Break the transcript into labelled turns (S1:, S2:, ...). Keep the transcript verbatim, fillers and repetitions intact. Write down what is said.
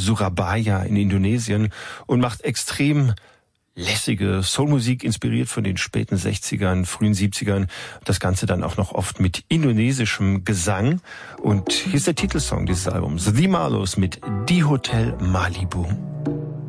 S1: Surabaya in Indonesien und macht extrem lässige Soulmusik, inspiriert von den späten sechzigern, frühen siebzigern. Das Ganze dann auch noch oft mit indonesischem Gesang. Und hier ist der Titelsong dieses Albums, The Marlows mit Die Hotel Malibu.